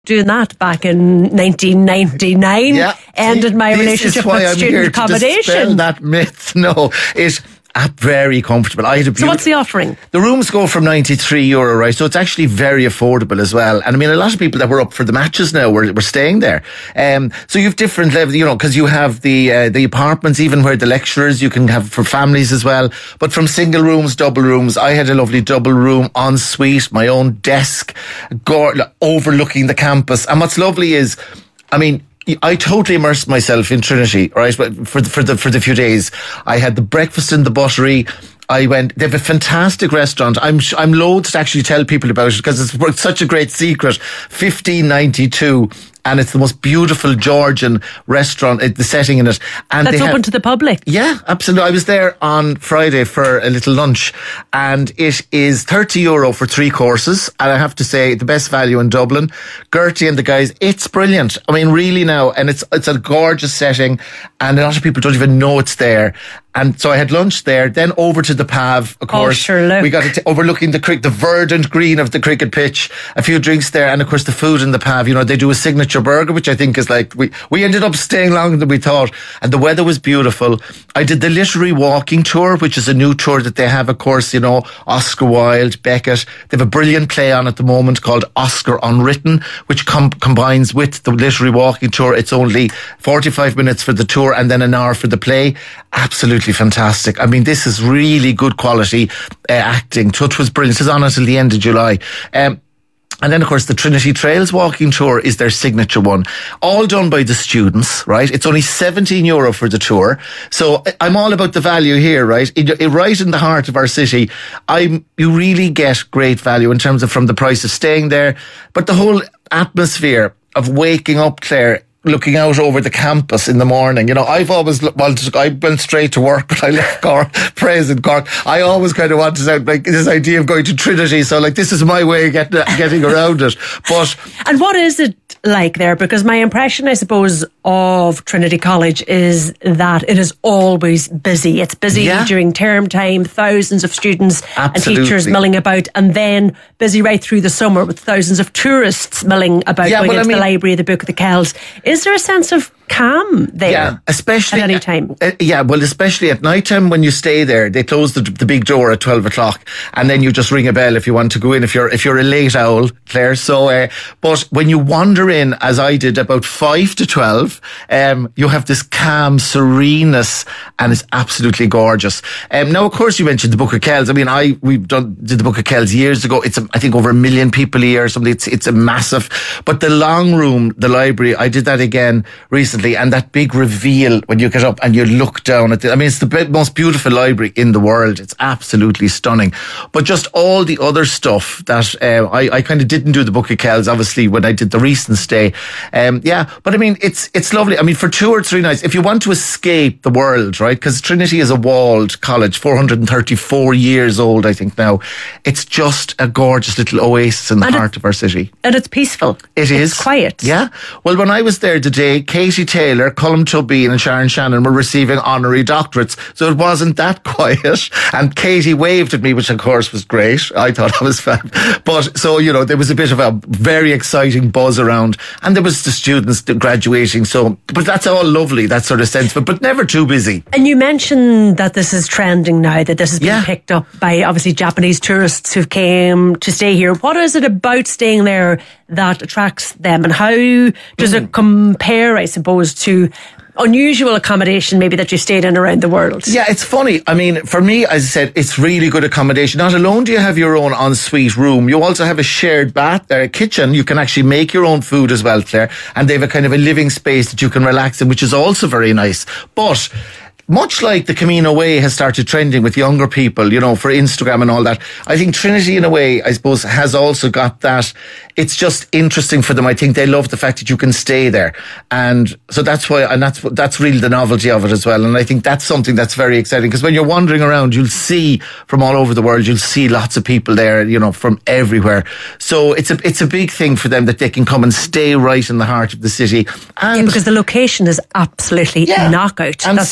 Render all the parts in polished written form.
doing that back in 1999. Yeah. Ended my relationship with student accommodation. To dispel that myth. No, it's very comfortable. I had a So what's the offering? The rooms go from €93, right? So it's actually very affordable as well. And I mean, a lot of people that were up for the matches now were staying there. So you have different levels, you know, because you have the apartments, even where the lecturers, you can have for families as well. But from single rooms, double rooms, I had a lovely double room en suite, my own desk, overlooking the campus. And what's lovely is, I mean, I totally immersed myself in Trinity, right? For the few days, I had the breakfast in the buttery. They have a fantastic restaurant. I'm loath to actually tell people about it because it's such a great secret. 1592. And it's the most beautiful Georgian restaurant, the setting in it. And that's open to the public? Yeah, absolutely. I was there on Friday for a little lunch, and it is €30 for 3 courses. And I have to say, the best value in Dublin. Gertie and the guys, it's brilliant. I mean, really now, and it's a gorgeous setting, and a lot of people don't even know it's there. And so I had lunch there, then over to the Pav, of course. Oh, sure, look. We got overlooking the verdant green of the cricket pitch, a few drinks there, and of course the food in the Pav. You know, they do a signature burger, which I think is like, we ended up staying longer than we thought, and the weather was beautiful. I did the literary walking tour, which is a new tour that they have, of course, you know, Oscar Wilde, Beckett. They have a brilliant play on at the moment called Oscar Unwritten, which combines with the literary walking tour. It's only 45 minutes for the tour and then an hour for the play. Absolutely fantastic. I mean, this is really good quality acting. Touch was brilliant. It's on until the end of July. And then, of course, the Trinity Trails walking tour is their signature one. All done by the students, right? It's only €17 for the tour. So I'm all about the value here, right? Right in the heart of our city. You really get great value in terms of from the price of staying there. But the whole atmosphere of waking up, Claire, looking out over the campus in the morning. You know, I went straight to work, but I left Cork, present Cork. I always kind of wanted to, like, this idea of going to Trinity. So, like, this is my way of getting around it. But and what is it like there? Because my impression, I suppose, of Trinity College is that it is always busy. It's busy during term time, thousands of students and teachers milling about, and then busy right through the summer with thousands of tourists milling about, going into the library, the Book of the Kells. Is there a sense of calm there? Yeah, especially at any time. Especially at night time when you stay there, they close the big door at 12 o'clock, and then you just ring a bell if you want to go in. If you're a late owl, Claire. So, but when you wander in, as I did, about 5 to 12, you have this calm sereneness, and it's absolutely gorgeous. Now, of course, you mentioned the Book of Kells. I mean, did the Book of Kells years ago. It's I think over 1 million people a year or something. It's a massive. But the long room, the library, I did that again recently, and that big reveal when you get up and you look down at it. I mean, it's the most beautiful library in the world. It's absolutely stunning. But just all the other stuff that I kind of didn't do the Book of Kells, obviously, when I did the recent stay. But I mean, it's lovely. I mean, for 2 or 3 nights, if you want to escape the world, right? Because Trinity is a walled college, 434 years old, I think now. It's just a gorgeous little oasis in the heart of our city. And it's peaceful. It's quiet. Yeah. Well, when I was there today, Katie Taylor, Colm Tubby and Sharon Shannon were receiving honorary doctorates, so it wasn't that quiet. And Katie waved at me, which of course was great. I thought I was fab. But so, you know, there was a bit of a very exciting buzz around, and there was the students graduating. So, but that's all lovely, that sort of sense, but never too busy. And you mentioned that this is trending now, that this has been picked up by obviously Japanese tourists who came to stay here. What is it about staying there that attracts them, and how does it compare, I suppose, to unusual accommodation maybe that you stayed in around the world? Yeah, it's funny. I mean, for me, as I said, it's really good accommodation. Not alone do you have your own ensuite room, you also have a shared bath there, a kitchen. You can actually make your own food as well, Claire, and they have a kind of a living space that you can relax in, which is also very nice. But much like the Camino Way has started trending with younger people, you know, for Instagram and all that, I think Trinity, in a way, I suppose, has also got that. It's just interesting for them. I think they love the fact that you can stay there. And so that's why, and that's really the novelty of it as well. And I think that's something that's very exciting, because when you're wandering around, you'll see from all over the world, you'll see lots of people there, you know, from everywhere. So it's a big thing for them that they can come and stay right in the heart of the city. And because the location is absolutely knockout. And that's the other point.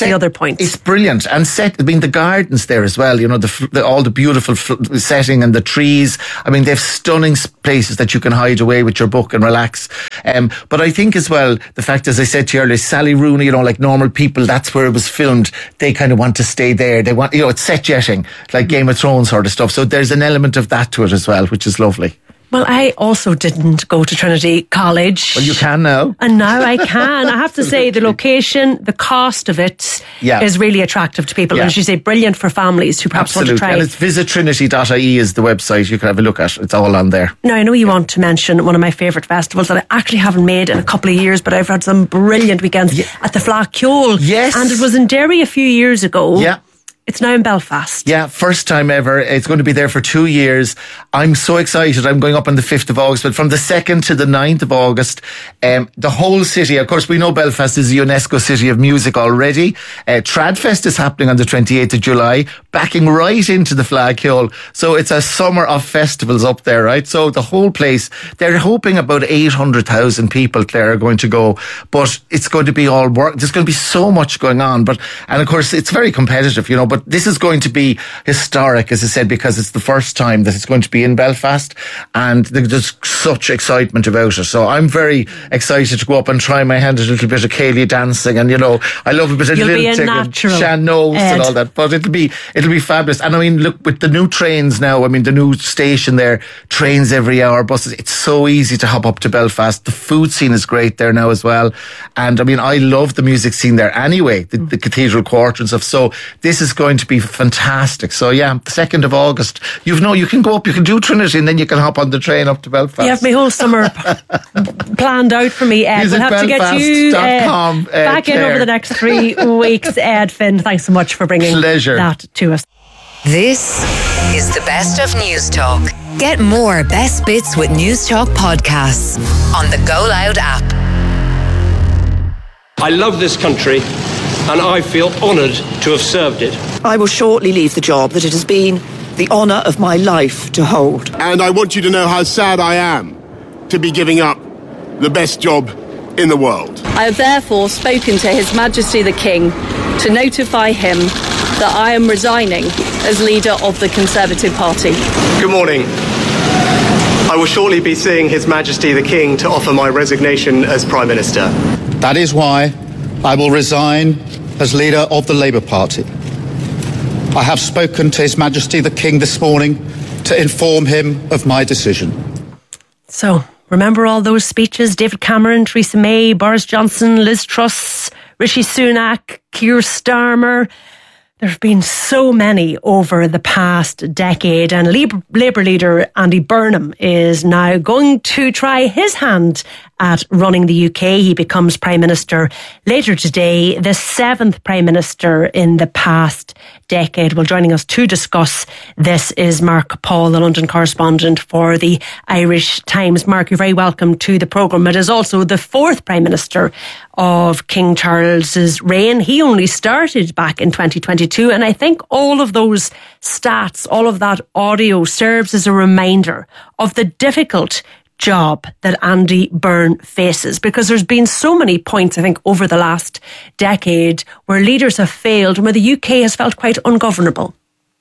points. It's brilliant. And the gardens there as well, all the beautiful setting and the trees. I mean, they've stunning places that you can hide away with your book and relax. But I think as well, the fact, as I said to you earlier, Sally Rooney, like Normal People, that's where it was filmed. They kind of want to stay there. They want, it's set jetting, like Game of Thrones sort of stuff. So there's an element of that to it as well, which is lovely. Well, I also didn't go to Trinity College. Well, you can now. And now I can. I have to say the location, the cost of it is really attractive to people. And as you say, brilliant for families who perhaps want to try. And it's visittrinity.ie is the website you can have a look at. It's all on there. Now, I know you want to mention one of my favourite festivals that I actually haven't made in a couple of years, but I've had some brilliant weekends at the Fleadh Cheoil. Yes. And it was in Derry a few years ago. Yeah. It's now in Belfast. Yeah, first time ever. It's going to be there for 2 years. I'm so excited. I'm going up on the 5th of August, but from the 2nd to the 9th of August, the whole city, of course, we know Belfast is a UNESCO City of Music already. Tradfest is happening on the 28th of July, backing right into the Fleadh Cheoil. So it's a summer of festivals up there, right? So the whole place, they're hoping about 800,000 people, Claire, are going to go, but it's going to be all work. There's going to be so much going on, and of course, it's very competitive, but this is going to be historic, as I said, because it's the first time that it's going to be in Belfast, and there's such excitement about it. So I'm very excited to go up and try my hand at a little bit of Céilí dancing, and I love a bit of lilting and sean-nós and all that. But it'll be fabulous. And I mean, look, with the new trains now, the new station there, trains every hour, buses. It's so easy to hop up to Belfast. The food scene is great there now as well, and I love the music scene there anyway. The Cathedral Quarter and stuff. So this is going to be fantastic. So the 2nd of August, you can go up, you can do Trinity, and then you can hop on the train up to Belfast. You have my whole summer planned out for me, Ed. We'll have to get you back in over the next 3 weeks. Ed Finn, thanks so much for bringing that to us. This is the best of News Talk. Get more best bits with News Talk podcasts on the Go Loud app. I love this country, and I feel honoured to have served it. I will shortly leave the job that it has been the honour of my life to hold. And I want you to know how sad I am to be giving up the best job in the world. I have therefore spoken to His Majesty the King to notify him that I am resigning as leader of the Conservative Party. Good morning. I will shortly be seeing His Majesty the King to offer my resignation as Prime Minister. That is why I will resign as leader of the Labour Party. I have spoken to His Majesty the King this morning to inform him of my decision. So, remember all those speeches? David Cameron, Theresa May, Boris Johnson, Liz Truss, Rishi Sunak, Keir Starmer. There have been so many over the past decade, and Labour leader Andy Burnham is now going to try his hand at running the UK. He becomes Prime Minister later today, the 7th Prime Minister in the past decade. Well, joining us to discuss this is Mark Paul, the London correspondent for the Irish Times. Mark, you're very welcome to the programme. It is also the 4th Prime Minister of King Charles's reign. He only started back in 2022, and I think all of those stats, all of that audio serves as a reminder of the difficult job that Andy Byrne faces, because there's been so many points, I think, over the last decade where leaders have failed and where the UK has felt quite ungovernable.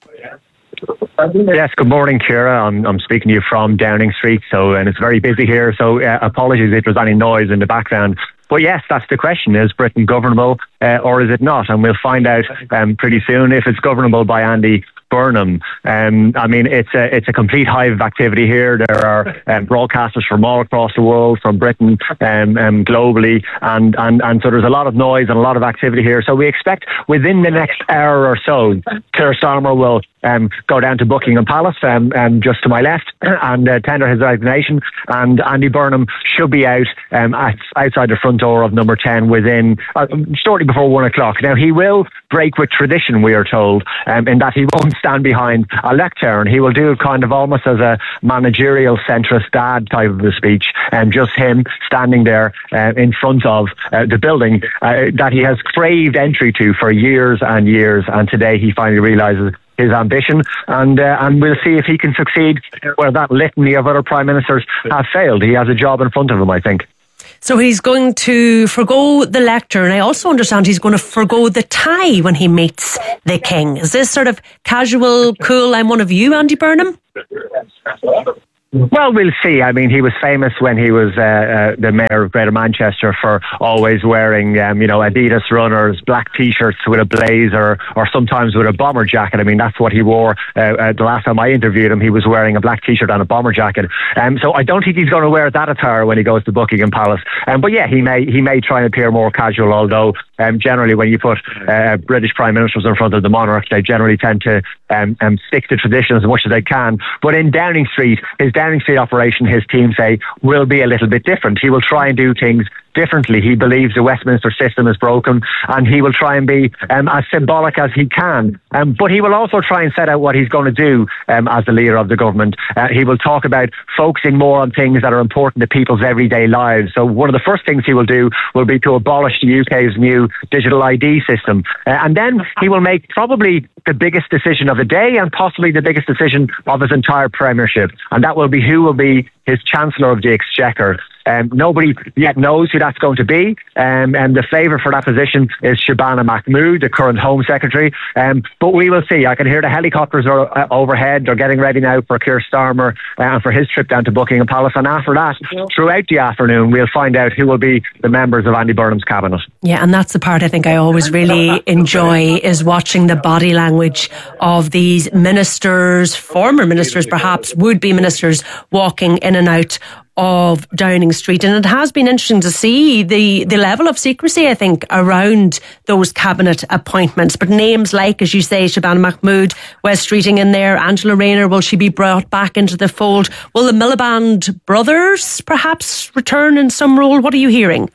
Yes, good morning, Ciara. I'm speaking to you from Downing Street, and it's very busy here, so apologies if there's any noise in the background. But yes, that's the question. Is Britain governable or is it not? And we'll find out pretty soon if it's governable by Andy Burnham. It's a complete hive of activity here. There are broadcasters from all across the world, from Britain, globally, and so there's a lot of noise and a lot of activity here. So we expect within the next hour or so, Keir Starmer will go down to Buckingham Palace, just to my left, and tender his resignation. And Andy Burnham should be out outside the front door of number 10 within shortly before 1 o'clock. Now, he will break with tradition, we are told, in that he won't stand behind a lectern. He will do it kind of almost as a managerial centrist dad type of a speech, and just him standing there in front of the building that he has craved entry to for years and years. And today he finally realises his ambition, and we'll see if he can succeed where that litany of other prime ministers have failed. He has a job in front of him, I think. So he's going to forgo the lectern. And I also understand he's going to forgo the tie when he meets the king. Is this sort of casual, cool, I'm one of you, Andy Burnham? Well, we'll see. I mean, he was famous when he was the mayor of Greater Manchester for always wearing, Adidas runners, black T-shirts with a blazer, or sometimes with a bomber jacket. I mean, that's what he wore. The last time I interviewed him, he was wearing a black T-shirt and a bomber jacket. So I don't think he's going to wear that attire when he goes to Buckingham Palace. But yeah, he may try and appear more casual, although generally when you put British Prime Ministers in front of the monarch, they generally tend to stick to tradition as much as they can. But in Downing Street, his Downing Street operation, his team say, will be a little bit different. He will try and do things differently. He believes the Westminster system is broken, and he will try and be as symbolic as he can. But he will also try and set out what he's going to do as the leader of the government. He will talk about focusing more on things that are important to people's everyday lives. So one of the first things he will do will be to abolish the UK's new digital ID system. And then he will make probably the biggest decision of the day, and possibly the biggest decision of his entire premiership. And that will be who will be his Chancellor of the Exchequer. Nobody yet knows who that's going to be. And the favourite for that position is Shabana Mahmood, the current Home Secretary. But we will see. I can hear the helicopters are overhead. They're getting ready now for Keir Starmer and for his trip down to Buckingham Palace. And after that, throughout the afternoon, we'll find out who will be the members of Andy Burnham's cabinet. Yeah, and that's the part I think I always really enjoy, is watching the body language of these ministers, former ministers perhaps, would-be ministers, walking in and out of Downing Street. And it has been interesting to see the level of secrecy, I think, around those cabinet appointments. But names like, as you say, Shabana Mahmood, Wes Streeting in there, Angela Rayner, will she be brought back into the fold? Will the Miliband brothers perhaps return in some role? What are you hearing?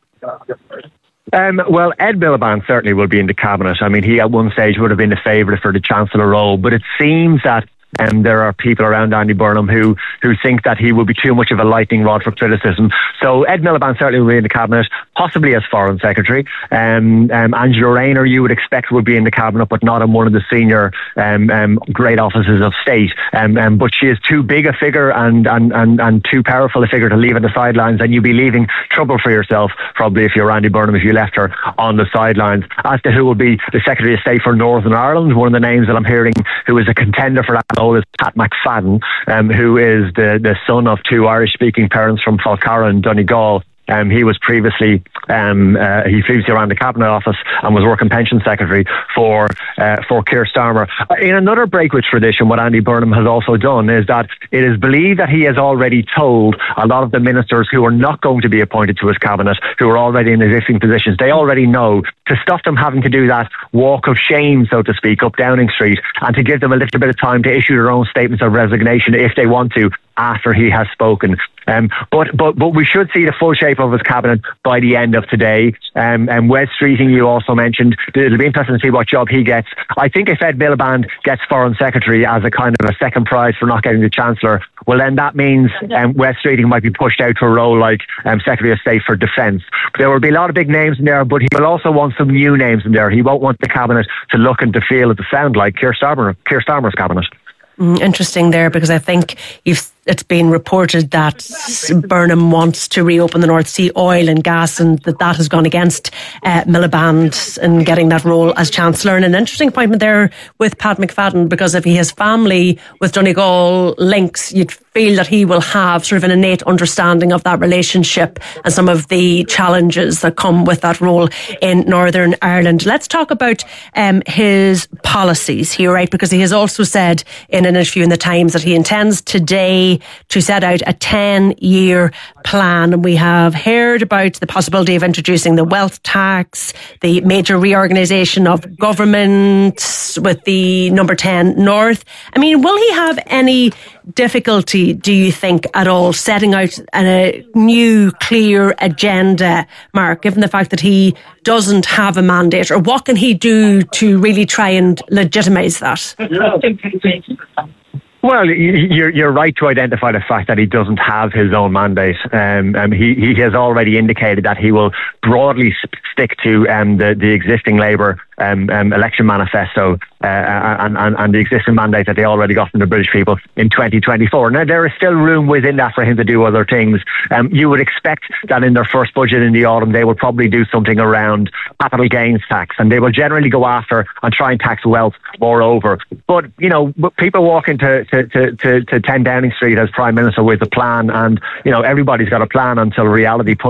Well, Ed Miliband certainly will be in the cabinet. I mean, he at one stage would have been the favourite for the Chancellor role, but it seems that there are people around Andy Burnham who think that he will be too much of a lightning rod for criticism. So Ed Miliband certainly will be in the cabinet, possibly as Foreign Secretary. Angela Rayner, you would expect, would be in the cabinet, but not in one of the senior great offices of state. But she is too big a figure and too powerful a figure to leave on the sidelines, and you'd be leaving trouble for yourself, probably, if you're Andy Burnham, if you left her on the sidelines. As to who will be the Secretary of State for Northern Ireland, one of the names that I'm hearing who is a contender for that role is Pat McFadden, who is the son of two Irish-speaking parents from Falcarra and Donegal. He was previously ran the Cabinet Office and was Work and Pension Secretary for Keir Starmer. In another break with tradition, what Andy Burnham has also done is that it is believed that he has already told a lot of the ministers who are not going to be appointed to his cabinet, who are already in existing positions, they already know, to stop them having to do that walk of shame, so to speak, up Downing Street, and to give them a little bit of time to issue their own statements of resignation if they want to, after he has spoken. But we should see the full shape of his cabinet by the end of today. Wes Streeting, you also mentioned, it'll be interesting to see what job he gets. I think if Ed Miliband gets Foreign Secretary as a kind of a second prize for not getting the Chancellor, well then that means Wes Streeting might be pushed out to a role like Secretary of State for Defence. There will be a lot of big names in there, but he will also want some new names in there. He won't want the cabinet to look and to feel and to sound like Keir Starmer's cabinet. Interesting there, because I think it's been reported that Burnham wants to reopen the North Sea oil and gas, and that has gone against Miliband in getting that role as Chancellor. And an interesting appointment there with Pat McFadden, because if he has family with Donegal links, you'd feel that he will have sort of an innate understanding of that relationship and some of the challenges that come with that role in Northern Ireland. Let's talk about his policies here, right? Because he has also said in an interview in the Times that he intends today to set out a 10-year plan. And we have heard about the possibility of introducing the wealth tax, the major reorganisation of government with the number 10 North. I mean, will he have any difficulty, do you think, at all, setting out a new, clear agenda, Mark, given the fact that he doesn't have a mandate? Or what can he do to really try and legitimise that? Well, you're right to identify the fact that he doesn't have his own mandate. He has already indicated that he will broadly stick to the existing Labour election manifesto and the existing mandate that they already got from the British people in 2024. Now, there is still room within that for him to do other things. You would expect that in their first budget in the autumn, they will probably do something around capital gains tax, and they will generally go after and try and tax wealth moreover. But, you know, people walk into to 10 Downing Street as Prime Minister with a plan, and, you know, everybody's got a plan until reality